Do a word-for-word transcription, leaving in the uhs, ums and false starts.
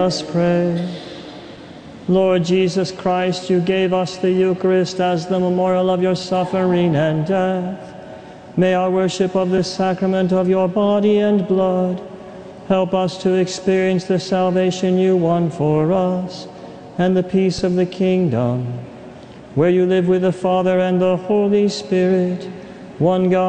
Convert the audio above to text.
Let us pray. Lord Jesus Christ, you gave us the Eucharist as the memorial of your suffering and death. May our worship of this sacrament of your body and blood help us to experience the salvation you won for us and the peace of the kingdom, where you live with the Father and the Holy Spirit, one God.